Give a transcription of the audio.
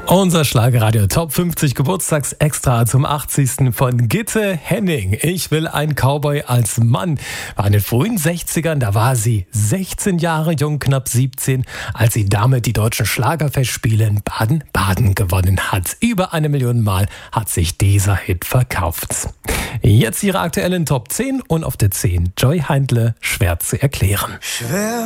Unser Schlagerradio Top 50 Geburtstagsextra zum 80. von Gitte Henning. Ich will ein Cowboy als Mann. War in den frühen 60ern, da war sie 16 Jahre jung, knapp 17, als sie damit die deutschen Schlagerfestspiele in Baden-Baden gewonnen hat. Über 1 Million Mal hat sich dieser Hit verkauft. Jetzt ihre aktuellen Top 10 und auf der 10 Joy Heindle, schwer zu erklären. Schwer